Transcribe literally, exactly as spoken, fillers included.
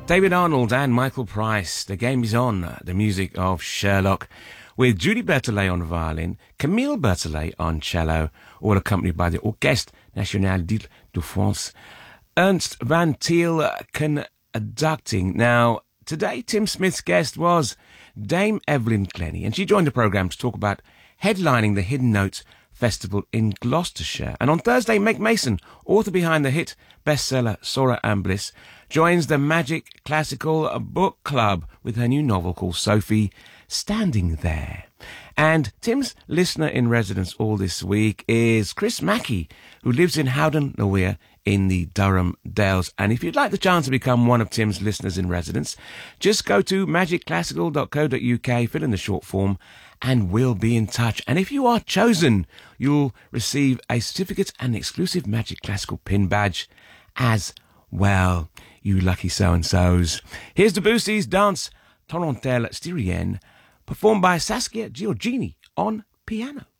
David Arnold and Michael Price. The game is on. The music of Sherlock, with Judy Berthollet on violin, Camille Berthollet on cello, all accompanied by the Orchestre Nationale d'Île-de-France, Ernst Van Thiel conducting. Now, today Tim Smith's guest was Dame Evelyn Glennie, and she joined the programme to talk about headlining the Hidden Notes Festival in Gloucestershire. And on Thursday, Meg Mason, author behind the hit bestseller Sora and Bliss, joins the Magic Classical Book Club with her new novel called Sophie Standing There. And Tim's listener in residence all this week is Chris Mackey, who lives in Howden Le Weir in the Durham Dales. And if you'd like the chance to become one of Tim's listeners in residence, just go to magic classical dot co dot uk, fill in the short form, and we'll be in touch. And if you are chosen, you'll receive a certificate and exclusive Magic Classical pin badge as well, you lucky so-and-sos. Here's Debussy's Danse Tarentelle Styrienne, performed by Saskia Giorgini on piano.